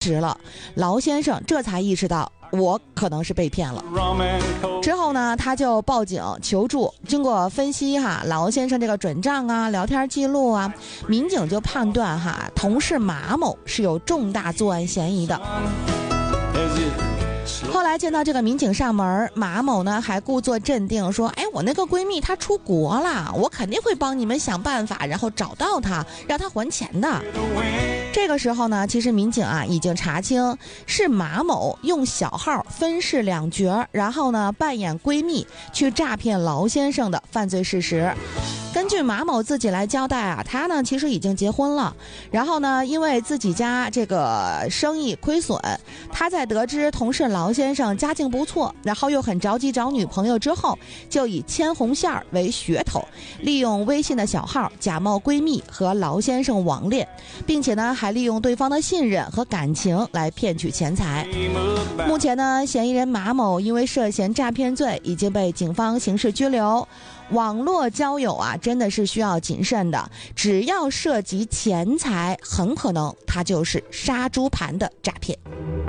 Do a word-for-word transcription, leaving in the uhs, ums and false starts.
职了。劳先生这才意识到我可能是被骗了。之后呢，他就报警求助。经过分析哈，劳先生这个转账啊、聊天记录啊，民警就判断哈，同事马某是有重大作案嫌疑的。后来见到这个民警上门，马某呢还故作镇定说：“哎，我那个闺蜜她出国了，我肯定会帮你们想办法，然后找到她，让她还钱的。”这个时候呢，其实民警啊已经查清是马某用小号分饰两角，然后呢扮演闺蜜去诈骗劳先生的犯罪事实。根据马某自己来交代啊，他呢其实已经结婚了，然后呢因为自己家这个生意亏损，他在得知同事劳先生家境不错，然后又很着急找女朋友之后，就以牵红线为噱头，利用微信的小号假冒闺蜜和劳先生网恋，并且呢还利用对方的信任和感情来骗取钱财。目前呢，嫌疑人马某因为涉嫌诈骗罪已经被警方刑事拘留。网络交友啊，真的是需要谨慎的，只要涉及钱财，很可能它就是杀猪盘的诈骗。